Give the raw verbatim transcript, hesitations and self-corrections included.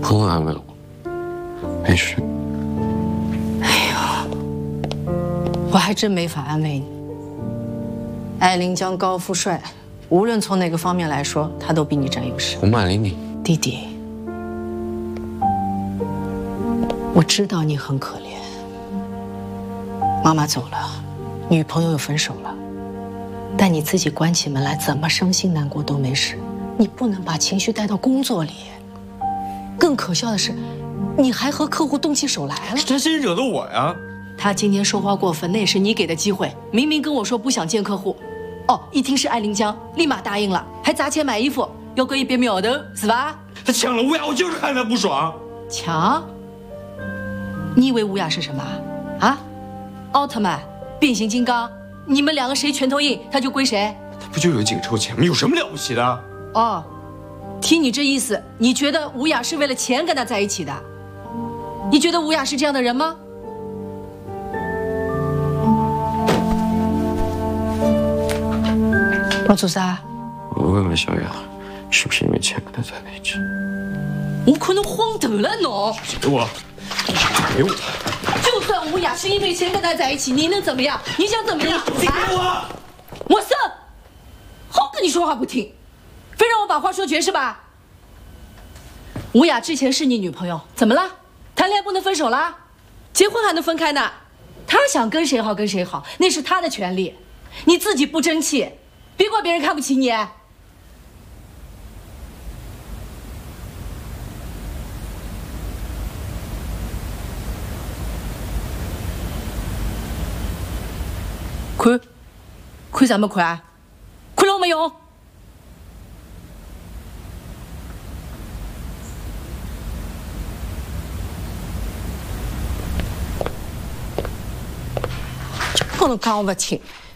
很安慰我，没事。 哎呦，我还真没法安慰你。艾陵江高富帅，无论从哪个方面来说，他都比你占优势。 洪曼玲，你弟弟，我知道你很可怜，妈妈走了，女朋友又分手了，但你自己关起门来，怎么伤心难过都没事，你不能把情绪带到工作里。更可笑的是，你还和客户动起手来了。 是他先惹的我呀！ 他今天说话过分，那也是你给的机会。明明跟我说不想见客户，哦，一听是艾陵江，立马答应了，还砸钱买衣服，要个一别苗头，是吧？ 他抢了乌鸦，我就是看他不爽。 抢？你以为乌鸦是什么啊？奥特曼、变形金刚，你们两个谁拳头硬，他就归谁。 他不就有几个臭钱吗？有什么了不起的？ 哦，听你这意思，你觉得吴雅是为了钱跟他在一起的？你觉得吴雅是这样的人吗？我做啥？ 我问问小雅，是不是因为钱跟他在了一起？ 我可能慌头了，侬。 给我，给我！ 就算吴雅是因为钱跟他在一起，你能怎么样？你想怎么样？ 你给我！ 我生，好跟你说话不听，非让我把话说绝是吧？吴雅之前是你女朋友，怎么了？谈恋爱不能分手啦？结婚还能分开呢？她想跟谁好跟谁好，那是她的权利。你自己不争气，别怪别人看不起你。看，看什么看啊？看了没用。跟侬讲我不听，